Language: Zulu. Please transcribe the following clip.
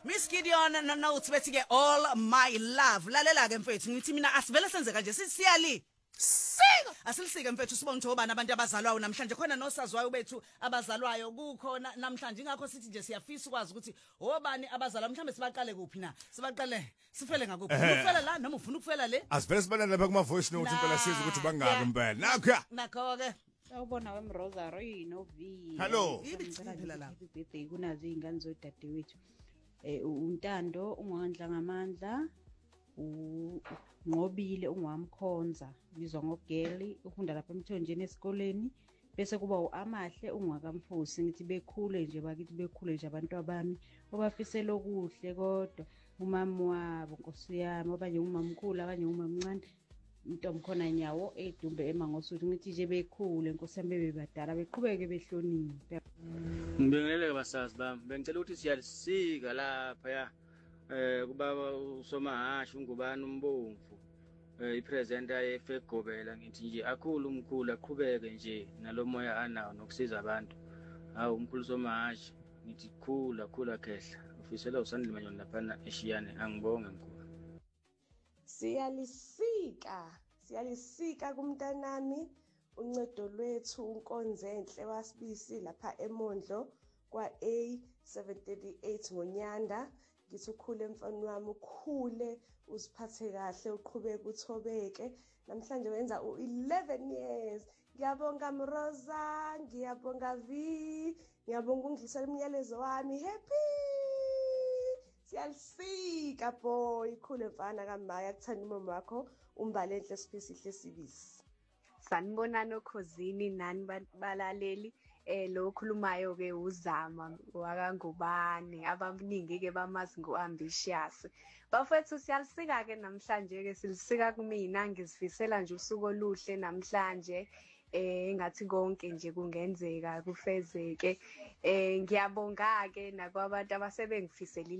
Miss Gideon notes bethi ke all my love. Lalela ke mfethu ngithi mina asivele senze kanje siyali. Sika asilisike mfethu sibone ukuthi obani abantu abazalwayo namhlanje khona nosazwayo bethu abazalwayo kukhona namhlanje ingakho sithi nje siyafisa ukwazi ukuthi obani abazalwa mhlambe sibaqale kuphi na sibaqale sifele ngakuphi ufela la noma ufuna ukufela le asivele sibana lapha kuma voice note impela siza ukuthi bangaki impela nakho ke Sawubona wemRosary no V. Hello. Ibithini phela la. Happy birthday kunazo izingane zodadewethu. Untando ungwandla ngamandla. Ungqobile ungwamkhonza bizwa ngogeli ufunda lapha emthonjeni esikoleni bese kuba uAmahle ungwakamfusi ngithi bekhule nje bakithi bekhule nje abantu abami obafisela okuhle kodwa umama wabo Nkosi yami abanye umamkhulu abanye umamncane Ntombi khona nyawo edumbe emangosuthi ngithi nje bekhule Nkosi yami bebadala beqhubeke behloniphe. Ngibingelele basazi bami bengicela ukuthi siyalisika lapha ya kubaba uSomahashe ungubani umbomvu ipresenter yeFegobela ngithi nje akhulu umkhulu aqhubeke nje nalomoya anawo nokusiza abantu hawu umkhulu Somahashe ngithi khula khehla ufisela usandlimanyoni lapha eShiyane angibonge mkhulu. Siyalisika kumntanami uncedo lwethu unkonzenhle wasibisi lapha eMondlo kwa A738 ngonyanda ngithi ukhule mfana wami ukhule uziphathe kahle uqhubeke uthobeke namhlanje wenza u11 years ngiyabonga Mroza ngiyabonga V ngiyabonga ungidlisela umyalezo wami happy siyalisika boy khule mfana kamaya kuthanda umama wakho umbalenhle sipisihle sibisi sanibonana okhosini nani balaleli lo khulumayo ke uzama wakangubane abaningi ke bamazi ngoambitious bafethu siyalisika ke namhlanje ke silisika kumina ngizifisela nje usuku oluhle namhlanje ngathi konke nje kungenzeka kufezeke ngiyabonga ke nakwabantu abasebengifisela